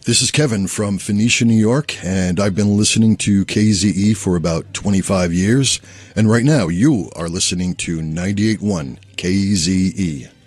This is Kevin from Phoenicia, New York, and I've been listening to KZE for about 25 years. And right now, you are listening to 98.1 KZE.